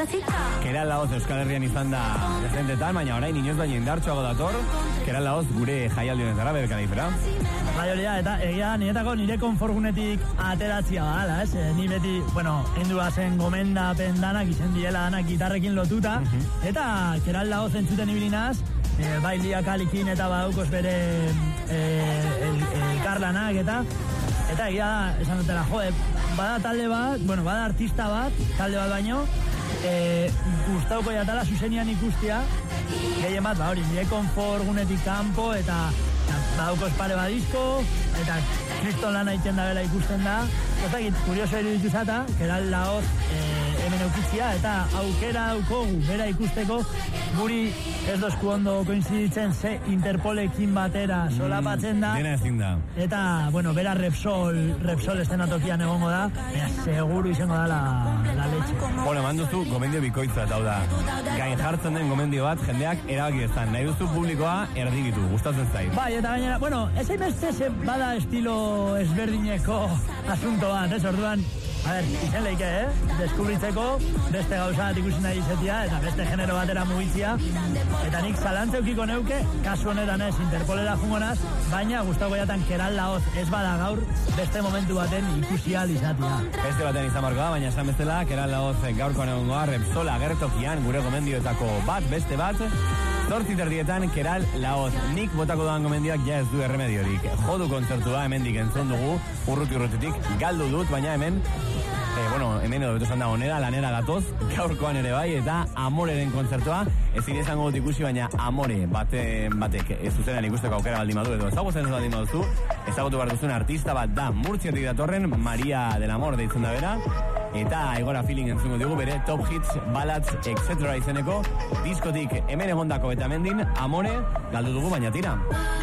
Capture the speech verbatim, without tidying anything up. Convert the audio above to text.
Keral Laoz Euskal Herrian izan da dezentetan, baina orain inoz baina indartsuago dator Keral Laoz gure jaialdi honetara berka naifera. Bai, hori da, eta egia niretako nire konforgunetik ateratzia bala, ez? E, ni beti, bueno, endu bazen gomendapen danak, izen diela danak gitarrekin lotuta, uh-huh. eta Keral Laoz entzuten ibilinaz, e, bai liakalikin eta badaukos bere e, elkarlanak eta eta egia da, esan dutela, jode, bada talde bat, bueno, bada artista bat, talde bat baino, e, gustauko jatala zuzenian ikustia, gehien bat, ba hori, nire konforgunetik kanpo eta badaukos pare badizko, eta kriston lan egiten da bela ikusten da. Ozakit, kurioso eruditu zata, Keral Laoz e, hemen eukitzia, eta aukera daukogu bera ikusteko, guri ez dozku ondo koinziditzen ze Interpolekin batera solapatzen da. Dena ezin da. Eta, bueno, bera Repsol, Repsol estenatokian egongo da, eta seguru izango da la, la leche. Bueno, eman duzu gomendio bikoitza, eta hau da, gain jartzen den gomendio bat, jendeak erabaki ezan, nahi duzu publikoa erdibitu, gustatzen zait. Bai, eta gainera, bueno, ez hainbeste ze bada estilo ezberdineko asunto bat, ez orduan, a ber, izen leike, eh? Deskubritzeko, beste gauza bat ikusi nahi izetia, eta beste genero batera mugitzia, eta nik zalantzeukiko neuke, kasu honetan ez, Interpolera jungonaz, baina gustauko jatan Keral Laoz ez bada gaur, beste momentu baten ikusi ahal izatia. Beste baten izan marko da, baina esan bezala, Keral Laoz gaurkoan egongoa, Repsol agertokian, gure gomendioetako bat, beste bat, zortzi terdietan Keral Laoz. Nik botako doan gomendioak ja ez du erremediorik. Jodu kontzertua hemendik entzun dugu, urruti urrutitik, galdu dut, baina hemen, e, bueno, hemen edo beto esan da onera, lanera gatoz, gaurkoan ere bai, eta Amoreren kontzertua, ezin izango dut ikusi, baina Amore bate, batek ez zuzenean ikusteko aukera baldin badu, edo ezagutzen ez baldin baduzu, ezagutu behar duzun artista bat da, Murtziatik datorren, Maria del Amor deitzen da bera, eta Igora Feeling entzungo dugu bere Top Hits, Ballads, et cetera izeneko diskotik hemen egondako eta mendin Amore galdu dugu, baina tira.